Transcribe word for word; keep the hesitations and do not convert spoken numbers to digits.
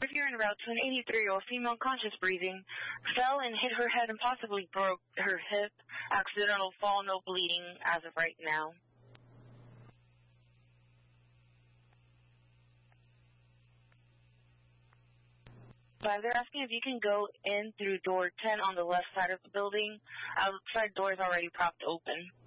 You're en route to an eighty-three-year-old female conscious breathing. Fell and hit her head and possibly broke her hip. Accidental fall, no bleeding as of right now. Five, they're asking if you can go in through door ten on the left side of the building. Outside door is already propped open.